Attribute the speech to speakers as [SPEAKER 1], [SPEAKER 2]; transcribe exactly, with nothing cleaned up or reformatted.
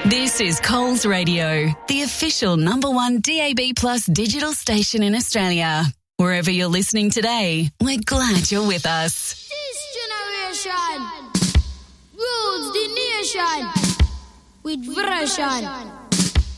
[SPEAKER 1] This is Coles Radio, the official number one D A B Plus digital station in Australia. Wherever you're listening today, we're glad you're with us.
[SPEAKER 2] This generation rules the nation with version.